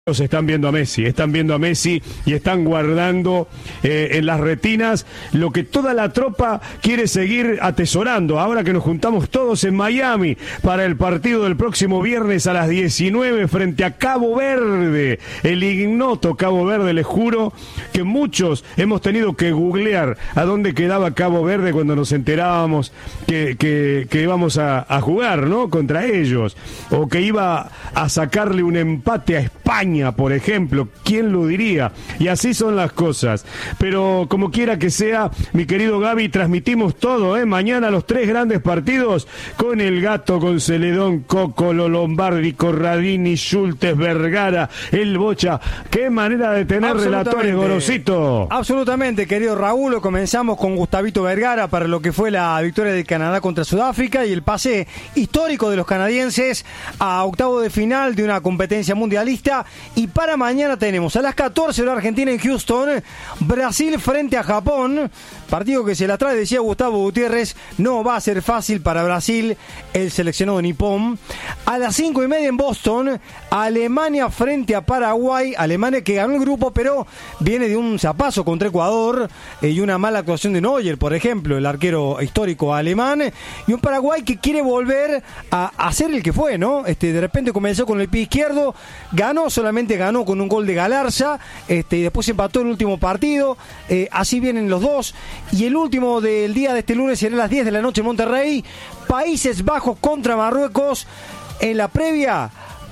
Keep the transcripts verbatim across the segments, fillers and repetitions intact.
Están viendo a Messi, están viendo a Messi y están guardando eh, en las retinas lo que toda la tropa quiere seguir atesorando. Ahora que nos juntamos todos en Miami para el partido del próximo viernes a las diecinueve frente a Cabo Verde, el ignoto Cabo Verde. Les juro que muchos hemos tenido que googlear a dónde quedaba Cabo Verde cuando nos enterábamos que, que, que íbamos a, a jugar, ¿no?, contra ellos, o que iba a sacarle un empate a España, por ejemplo. ¿Quién lo diría? Y así son las cosas. Pero como quiera que sea, mi querido Gaby, transmitimos todo, ¿eh? Mañana los tres grandes partidos con el Gato, con Celedón, Cocolo, Lombardi, Corradini, Schultes, Vergara, el Bocha. Qué manera de tener relatores, Gorosito. Absolutamente, querido Raúl. Comenzamos con Gustavito Vergara para lo que fue la victoria de Canadá contra Sudáfrica y el pase histórico de los canadienses a octavo de final de una competencia mundialista. Y para mañana tenemos a las catorce hora Argentina en Houston, Brasil frente a Japón, partido que se la trae, decía Gustavo Gutiérrez, no va a ser fácil para Brasil, el seleccionado nipón. A las cinco y media en Boston, Alemania frente a Paraguay, Alemania que ganó el grupo pero viene de un zapazo contra Ecuador eh, y una mala actuación de Neuer, por ejemplo, el arquero histórico alemán, y un Paraguay que quiere volver a, a ser el que fue, ¿no? Este, de repente comenzó con el pie izquierdo, ganó solamente ganó con un gol de Galarza, este, y después empató el último partido, eh, así vienen los dos, y el último del día de este lunes será a las diez de la noche en Monterrey, Países Bajos contra Marruecos. En la previa,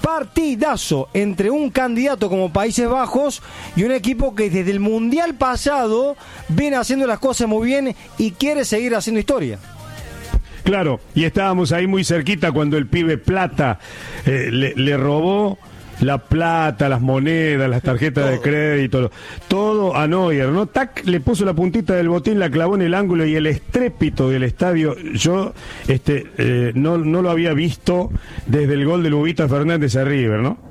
partidazo entre un candidato como Países Bajos y un equipo que desde el Mundial pasado viene haciendo las cosas muy bien y quiere seguir haciendo historia. Claro, y estábamos ahí muy cerquita cuando el pibe Plata eh, le, le robó la plata, las monedas, las tarjetas todo de crédito, todo a Neuer, ¿no? Tac, le puso la puntita del botín, la clavó en el ángulo, y el estrépito del estadio, yo este eh, no, no lo había visto desde el gol de Lubita Fernández a River, ¿no?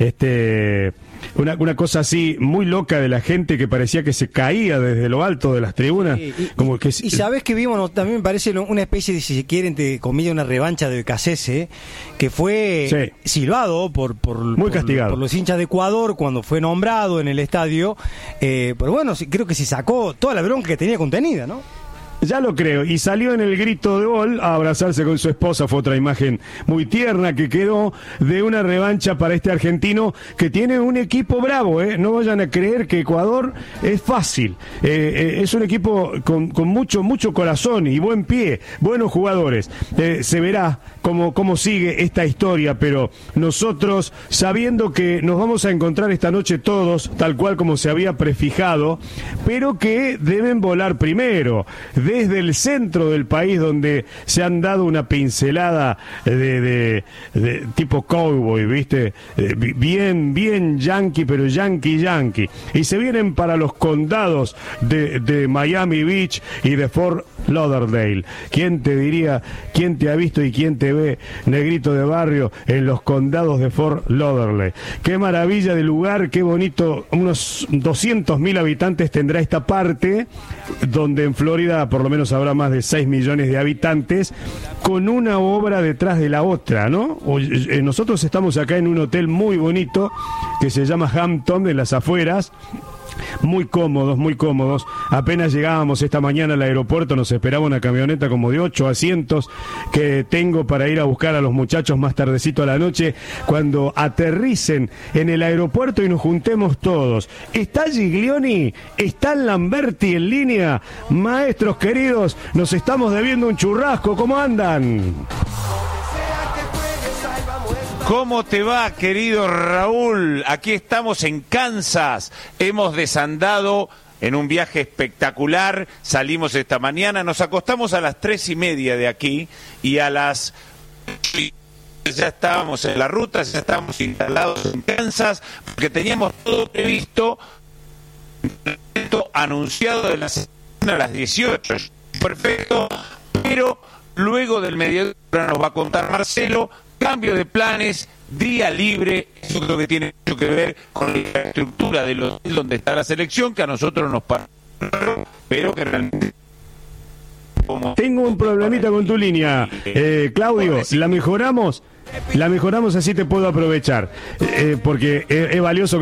Este... Una, una cosa así muy loca de la gente que parecía que se caía desde lo alto de las tribunas. Sí, y, como que... y sabes que vimos, ¿no? También me parece una especie de, si se quieren, de comida, una revancha de Becasese, que fue sí. silbado por, por, muy por, castigado. por los hinchas de Ecuador cuando fue nombrado en el estadio. Eh, pero bueno, creo que se sacó toda la bronca que tenía contenida, ¿no? Ya lo creo, y salió en el grito de gol a abrazarse con su esposa. Fue otra imagen muy tierna que quedó de una revancha para este argentino que tiene un equipo bravo, ¿eh? No vayan a creer que Ecuador es fácil, eh, eh, es un equipo con, con mucho mucho corazón y buen pie, buenos jugadores. Eh, se verá cómo, cómo sigue esta historia, pero nosotros, sabiendo que nos vamos a encontrar esta noche todos, tal cual como se había prefijado, pero que deben volar primero, desde el centro del país, donde se han dado una pincelada de, de, de tipo cowboy, ¿viste? Bien, bien yankee, pero yankee, yankee. Y se vienen para los condados de, de Miami Beach y de Fort Lauderdale. ¿Quién te diría, quién te ha visto y quién te ve, negrito de barrio, en los condados de Fort Lauderdale? Qué maravilla de lugar, qué bonito. Unos doscientos mil habitantes tendrá esta parte, donde en Florida por lo menos habrá más de seis millones de habitantes, con una obra detrás de la otra, ¿no? Nosotros estamos acá en un hotel muy bonito que se llama Hampton, en las afueras. Muy cómodos, muy cómodos. Apenas llegábamos esta mañana al aeropuerto, nos esperaba una camioneta como de ocho asientos que tengo para ir a buscar a los muchachos más tardecito a la noche, cuando aterricen en el aeropuerto y nos juntemos todos. ¿Está Giglioni? ¿Está Lamberti en línea? Maestros queridos, nos estamos debiendo un churrasco. ¿Cómo andan? ¿Cómo te va, querido Raúl? Aquí estamos en Kansas. Hemos desandado en un viaje espectacular. Salimos esta mañana, nos acostamos a las tres y media de aquí y a las... ya estábamos en la ruta, ya estábamos instalados en Kansas, porque teníamos todo previsto, anunciado de la semana a las dieciocho. Perfecto, pero luego del mediodía nos va a contar Marcelo. Cambio de planes, día libre, eso creo que tiene mucho que ver con la estructura del hotel donde está la selección, que a nosotros nos paró, pero que realmente... Tengo un problemita con tu línea, eh, Claudio, ¿la mejoramos? La mejoramos, así te puedo aprovechar, eh, porque es, es valioso